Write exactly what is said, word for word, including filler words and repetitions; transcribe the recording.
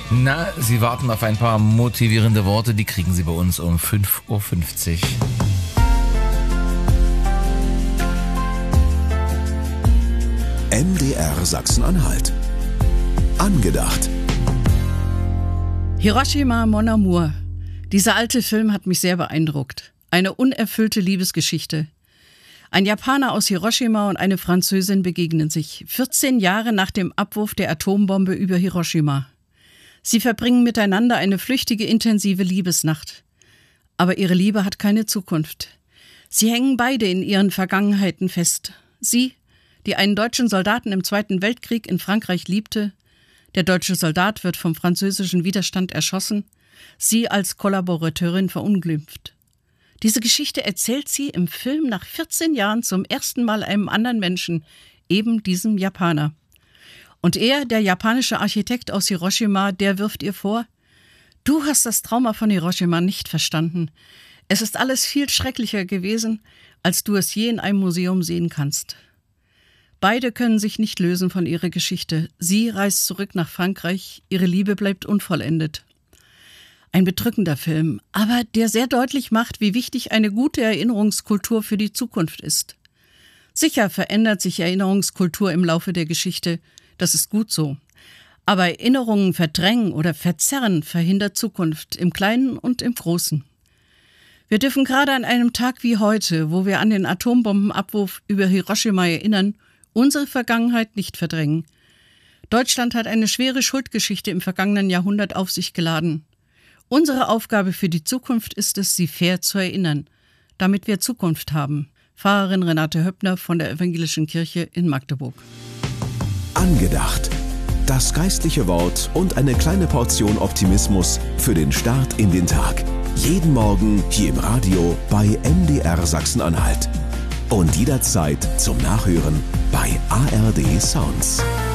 Na, Sie warten auf ein paar motivierende Worte, die kriegen Sie bei uns um fünf Uhr fünfzig. M D R Sachsen-Anhalt. Angedacht. Hiroshima Mon Amour. Dieser alte Film hat mich sehr beeindruckt. Eine unerfüllte Liebesgeschichte. Ein Japaner aus Hiroshima und eine Französin begegnen sich, vierzehn Jahre nach dem Abwurf der Atombombe über Hiroshima. Sie verbringen miteinander eine flüchtige, intensive Liebesnacht. Aber ihre Liebe hat keine Zukunft. Sie hängen beide in ihren Vergangenheiten fest. Sie, die einen deutschen Soldaten im Zweiten Weltkrieg in Frankreich liebte, der deutsche Soldat wird vom französischen Widerstand erschossen, sie als Kollaborateurin verunglimpft. Diese Geschichte erzählt sie im Film nach vierzehn Jahren zum ersten Mal einem anderen Menschen, eben diesem Japaner. Und er, der japanische Architekt aus Hiroshima, der wirft ihr vor: Du hast das Trauma von Hiroshima nicht verstanden. Es ist alles viel schrecklicher gewesen, als du es je in einem Museum sehen kannst. Beide können sich nicht lösen von ihrer Geschichte. Sie reist zurück nach Frankreich, ihre Liebe bleibt unvollendet. Ein bedrückender Film, aber der sehr deutlich macht, wie wichtig eine gute Erinnerungskultur für die Zukunft ist. Sicher verändert sich Erinnerungskultur im Laufe der Geschichte, das ist gut so. Aber Erinnerungen verdrängen oder verzerren verhindert Zukunft, im Kleinen und im Großen. Wir dürfen gerade an einem Tag wie heute, wo wir an den Atombombenabwurf über Hiroshima erinnern, unsere Vergangenheit nicht verdrängen. Deutschland hat eine schwere Schuldgeschichte im vergangenen Jahrhundert auf sich geladen. Unsere Aufgabe für die Zukunft ist es, sie fair zu erinnern, damit wir Zukunft haben. Pfarrerin Renate Höppner von der Evangelischen Kirche in Magdeburg. Angedacht. Das geistliche Wort und eine kleine Portion Optimismus für den Start in den Tag. Jeden Morgen hier im Radio bei M D R Sachsen-Anhalt. Und jederzeit zum Nachhören bei A R D Sounds.